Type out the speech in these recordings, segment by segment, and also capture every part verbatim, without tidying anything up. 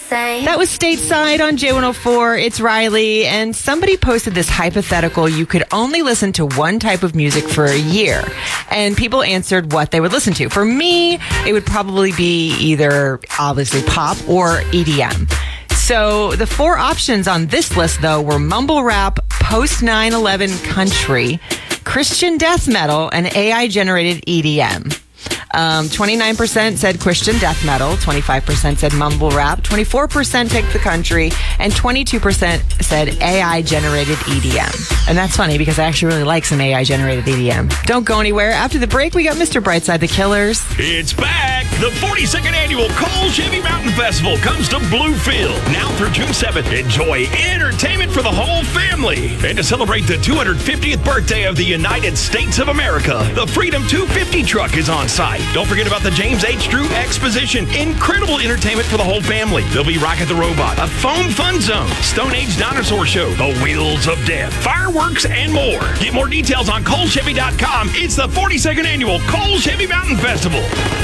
same. That was Stateside on J one oh four. It's Riley, and somebody posted this hypothetical. You could only listen to one type of music for a year, and people answered what they would listen to. For me, it would probably be either obviously pop or E D M. So the four options on this list, though, were mumble rap, post nine eleven country, Christian death metal, and A I-generated E D M. Um, twenty-nine percent said Christian death metal, twenty-five percent said mumble rap, twenty-four percent picked the country, and twenty-two percent said A I-generated E D M. And that's funny because I actually really like some A I-generated E D M. Don't go anywhere. After the break, we got Mister Brightside, the Killers. It's back! The forty-second annual Cole Chevy Mountain Festival comes to Bluefield. Now through June seventh, enjoy entertainment for the whole family. And to celebrate the two hundred fiftieth birthday of the United States of America, the Freedom two fifty truck is on site. Don't forget about the James H. Drew Exposition. Incredible entertainment for the whole family. There'll be Rocket the Robot, a foam fun zone, Stone Age Dinosaur Show, the Wheels of Death, fireworks, and more. Get more details on Cole Chevy dot com. It's the forty-second annual Cole Chevy Mountain Festival.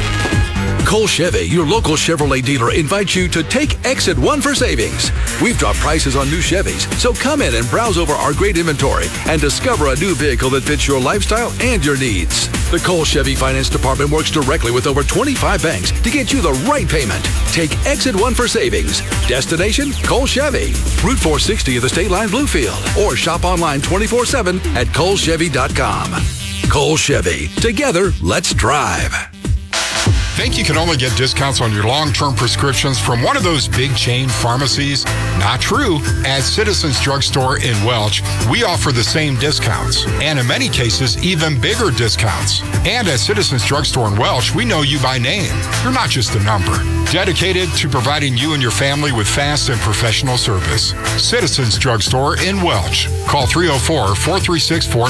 Cole Chevy, your local Chevrolet dealer, invites you to take Exit one for savings. We've dropped prices on new Chevys, so come in and browse over our great inventory and discover a new vehicle that fits your lifestyle and your needs. The Cole Chevy Finance Department works directly with over twenty-five banks to get you the right payment. Take Exit one for savings. Destination, Cole Chevy. Route four sixty of the State Line, Bluefield. Or shop online twenty-four seven at Cole Chevy dot com. Cole Chevy. Together, let's drive. Think you can only get discounts on your long-term prescriptions from one of those big chain pharmacies? Not true. At Citizens Drugstore in Welch, we offer the same discounts, and in many cases, even bigger discounts. And at Citizens Drugstore in Welch, we know you by name. You're not just a number. Dedicated to providing you and your family with fast and professional service. Citizens Drugstore in Welch. Call three oh four, four three six, four